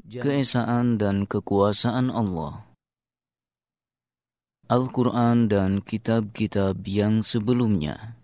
keesaan dan kekuasaan Allah. Al-Quran dan kitab-kitab yang sebelumnya